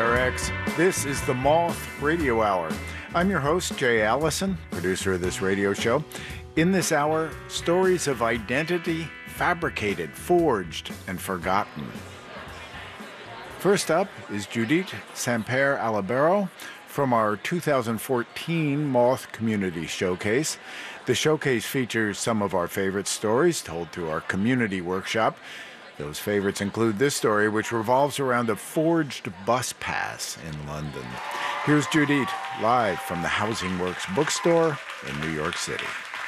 KPRX. This is the Moth Radio Hour. I'm your host, Jay Allison, producer of this radio show. In this hour, stories of identity fabricated, forged, and forgotten. First up is Judith Samper Alibero from our 2014 Moth Community Showcase. The showcase features some of our favorite stories told through our community workshop. Those favorites include this story, which revolves around a forged bus pass in London. Here's Judith, live from the Housing Works bookstore in New York City.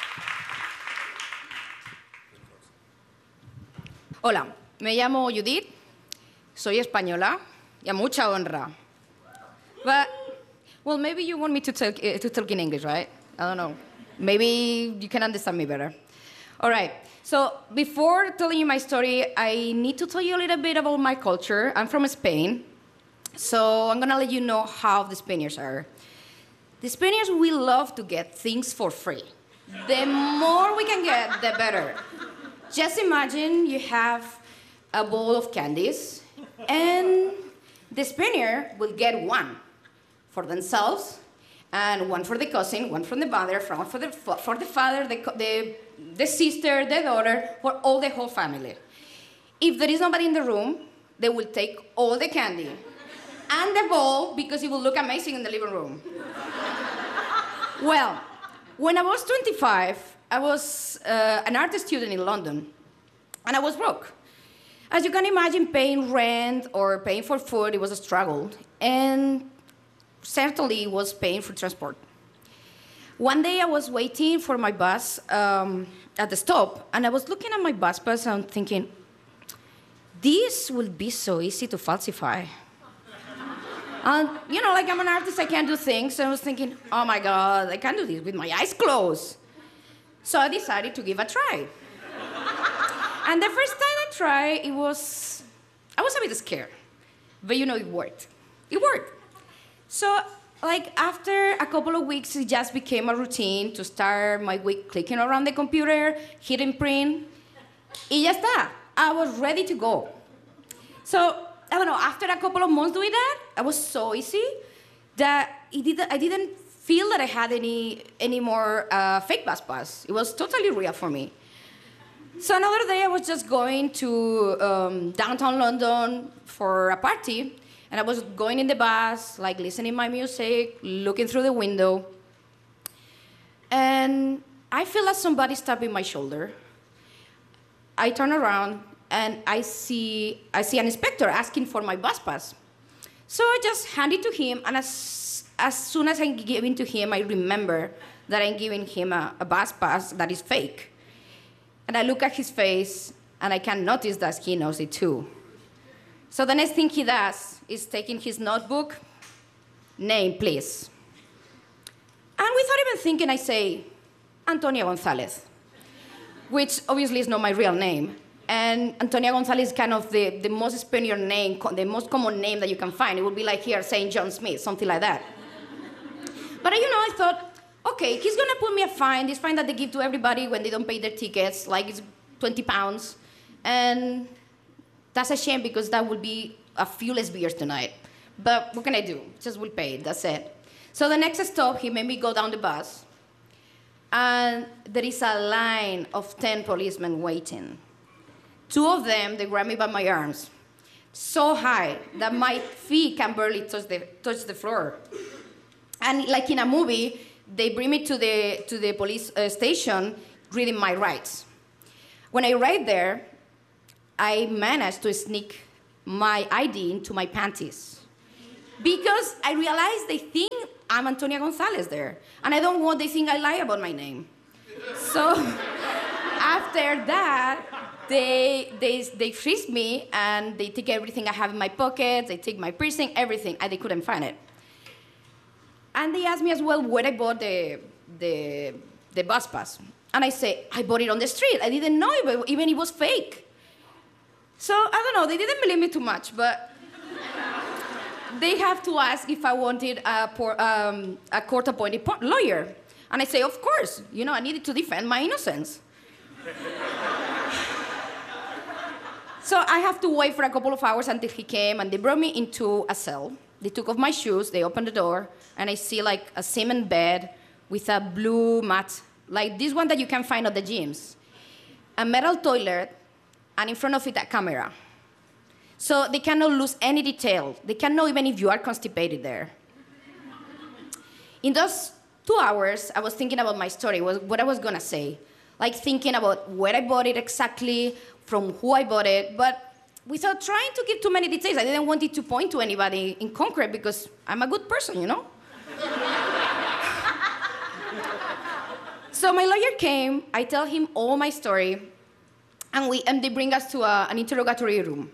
Hola, me llamo Judith, soy española y a mucha honra. But, well, maybe you want me to talk in English, right? I don't know. Maybe you can understand me better. All right. So before telling you my story, I need to tell you a little bit about my culture. I'm from Spain, so I'm going to let you know how the Spaniards are. The Spaniards, we love to get things for free. The more we can get, the better. Just imagine you have a bowl of candies, and the Spaniard will get one for themselves, and one for the cousin, one from the mother, one for the father, the sister, the daughter, for all the whole family. If there is nobody in the room, they will take all the candy and the bowl because it will look amazing in the living room. Well, when I was 25, I was an art student in London, and I was broke. As you can imagine, paying rent or paying for food, it was a struggle, and certainly was paying for transport. One day I was waiting for my bus at the stop, and I was looking at my bus pass and thinking, this will be so easy to falsify. And, you know, like I'm an artist, I can't do things. And I was thinking, oh my God, I can't do this with my eyes closed. So I decided to give a try. And the first time I tried, I was a bit scared. But, you know, it worked. It worked. So, like, after a couple of weeks, it just became a routine to start my week clicking around the computer, hitting print. Y ya está. I was ready to go. So, I don't know, after a couple of months doing that, it was so easy that I didn't feel that I had any more fake bus pass. It was totally real for me. So another day, I was just going to downtown London for a party, and I was going in the bus, like listening my music, looking through the window, and I feel like somebody tapping my shoulder. I turn around, and I see an inspector asking for my bus pass. So I just hand it to him, and as soon as I give it to him, I remember that I'm giving him a bus pass that is fake. And I look at his face, and I can notice that he knows it too. So the next thing he does is taking his notebook, name, please. And without even thinking, I say, Antonia Gonzalez, which obviously is not my real name. And Antonia Gonzalez is kind of the most Spaniard name, the most common name that you can find. It would be like here saying John Smith, something like that. But, you know, I thought, okay, he's going to put me a fine, this fine that they give to everybody when they don't pay their tickets, like it's 20 pounds. And that's a shame because that would be a few less beers tonight. But what can I do? Just will pay it, that's it. So the next stop, he made me go down the bus. And there is a line of 10 policemen waiting. 2 of them, they grab me by my arms, so high that my feet can barely touch the floor. And like in a movie, they bring me to the police station reading my rights. When I arrived there, I managed to sneak my ID into my panties because I realized they think I'm Antonia Gonzalez there, and I don't want they think I lie about my name. So after that, they freeze me and they take everything I have in my pockets, they take my piercing, everything, and they couldn't find it. And they asked me as well where I bought the bus pass. And I say, I bought it on the street. I didn't know even it was fake. So, I don't know, they didn't believe me too much, but they have to ask if I wanted a court-appointed lawyer. And I say, of course, you know, I needed to defend my innocence. So I have to wait for a couple of hours until he came, and they brought me into a cell. They took off my shoes, they opened the door, and I see like a cement bed with a blue mat, like this one that you can find at the gyms, a metal toilet, and in front of it a camera. So they cannot lose any detail. They can know even if you are constipated there. In those 2 hours, I was thinking about my story, what I was gonna say. Like thinking about where I bought it exactly, from who I bought it, but without trying to give too many details. I didn't want it to point to anybody in concrete because I'm a good person, you know? So my lawyer came, I tell him all my story, and they bring us to an interrogatory room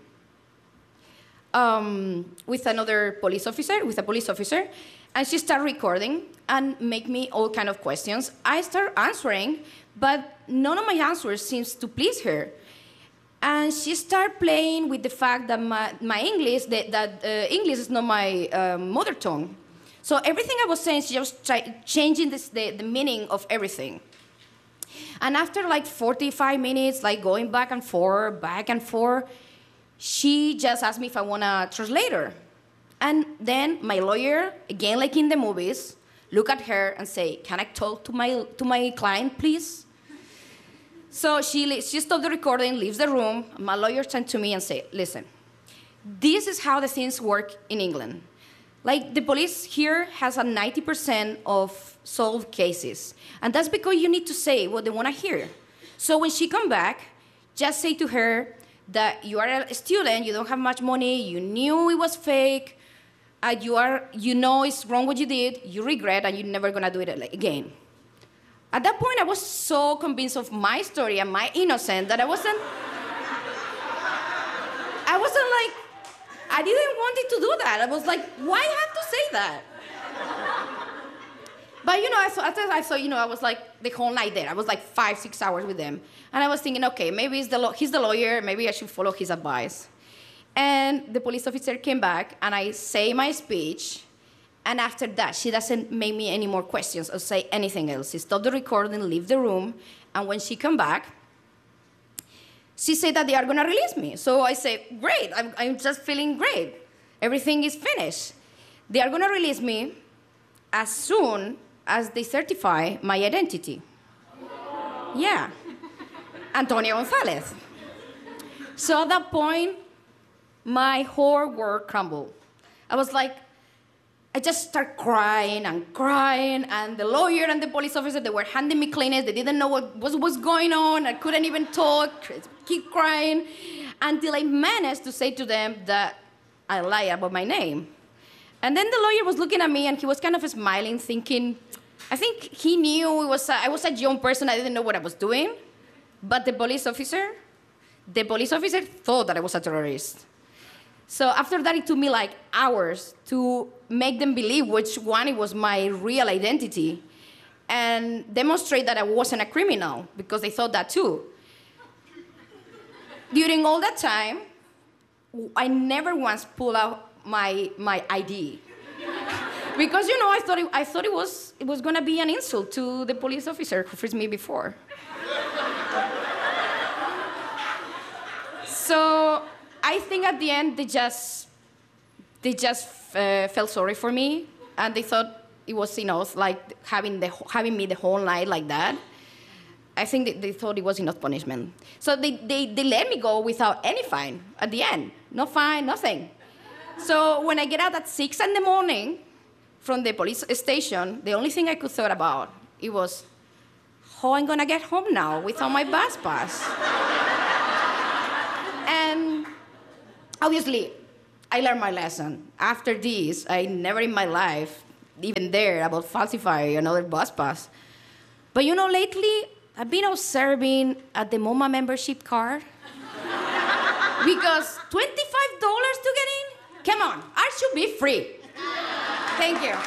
with a police officer, and she started recording and make me all kind of questions. I start answering, but none of my answers seems to please her. And she started playing with the fact that my English, English is not my mother tongue. So everything I was saying, she was changing the meaning of everything. And after like 45 minutes, like going back and forth, she just asked me if I want a translator. And then my lawyer, again like in the movies, look at her and say, "Can I talk to my client, please?" So she stopped the recording, leaves the room. My lawyer turned to me and said, "Listen, this is how the things work in England. Like the police here has a 90% of solved cases. And that's because you need to say what they want to hear. So when she come back, just say to her that you are a student, you don't have much money, you knew it was fake, you know it's wrong what you did, you regret, and you're never going to do it again." At that point, I was so convinced of my story and my innocence that I wasn't like, I didn't want it to do that. I was like, why have to say that? But, I thought, I was like the whole night there. I was like 5-6 hours with them. And I was thinking, okay, maybe he's the lawyer. Maybe I should follow his advice. And the police officer came back, and I say my speech. And after that, she doesn't make me any more questions or say anything else. She stopped the recording, leave the room, and when she come back, she said that they are gonna release me. So I say, great, I'm just feeling great. Everything is finished. They are gonna release me as soon as they certify my identity. Yeah, Antonio Gonzalez. So at that point, my whole world crumbled. I just started crying, and the lawyer and the police officer, they were handing me clinics. They didn't know what was going on. I couldn't even talk, keep crying, until I managed to say to them that I lied about my name. And then the lawyer was looking at me, and he was kind of smiling, thinking, I think he knew I was a young person. I didn't know what I was doing. But the police officer thought that I was a terrorist. So after that, it took me like hours to make them believe which one it was my real identity and demonstrate that I wasn't a criminal, because they thought that too. During all that time, I never once pulled out my ID. Because, I thought it was going to be an insult to the police officer who frisked me before. So I think at the end they just felt sorry for me, and they thought it was enough, like having me the whole night like that. I think they thought it was enough punishment. So they let me go without any fine at the end. No fine, nothing. So when I get out at 6 a.m. from the police station, the only thing I could thought about, it was, how I'm gonna get home now without my bus pass. And obviously, I learned my lesson. After this, I never in my life even dared about falsify another bus pass. But lately, I've been observing at the MoMA membership card. Because $25 to get in? Come on, I should be free. Thank you.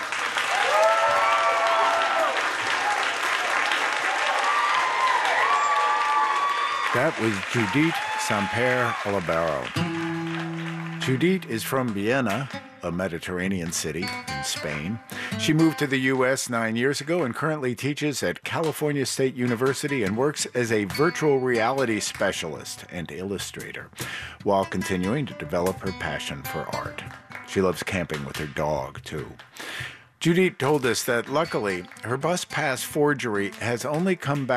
That was Judith Samper Olivero. Judith is from Vienna, a Mediterranean city in Spain. She moved to the U.S. 9 years ago and currently teaches at California State University and works as a virtual reality specialist and illustrator while continuing to develop her passion for art. She loves camping with her dog, too. Judy told us that luckily her bus pass forgery has only come back